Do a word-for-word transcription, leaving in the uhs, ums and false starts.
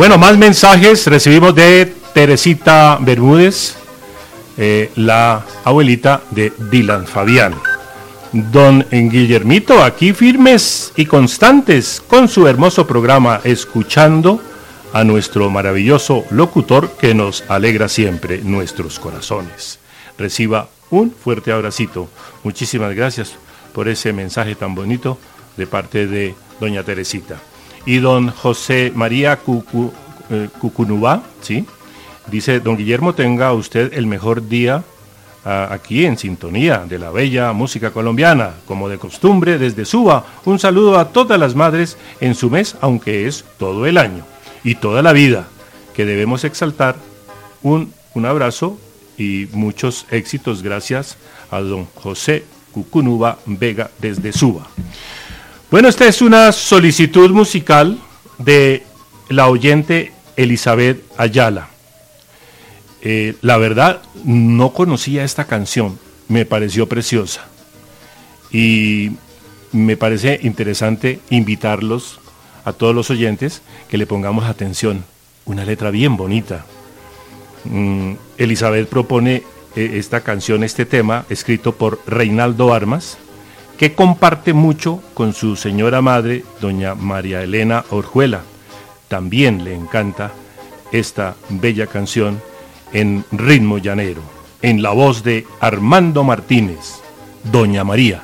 Bueno, más mensajes recibimos de Teresita Bermúdez, eh, la abuelita de Dylan Fabián. Don Guillermito, aquí firmes y constantes con su hermoso programa, escuchando a nuestro maravilloso locutor que nos alegra siempre nuestros corazones. Reciba un fuerte abracito. Muchísimas gracias por ese mensaje tan bonito de parte de doña Teresita. Y don José María Cucu, eh, Cucunubá, ¿sí? Dice: don Guillermo, tenga usted el mejor día aquí en sintonía de la bella música colombiana, como de costumbre desde Suba. Un saludo a todas las madres en su mes, aunque es todo el año y toda la vida, que debemos exaltar. Un, un abrazo y muchos éxitos. Gracias a don José Cucunuba Vega desde Suba. Bueno, esta es una solicitud musical de la oyente Elizabeth Ayala. Eh, la verdad, no conocía esta canción, me pareció preciosa y me parece interesante invitarlos a todos los oyentes que le pongamos atención. Una letra bien bonita. Mm, Elizabeth propone eh, esta canción, este tema, escrito por Reinaldo Armas, que comparte mucho con su señora madre, doña María Elena Orjuela. También le encanta esta bella canción en ritmo llanero, en la voz de Armando Martínez, Doña María.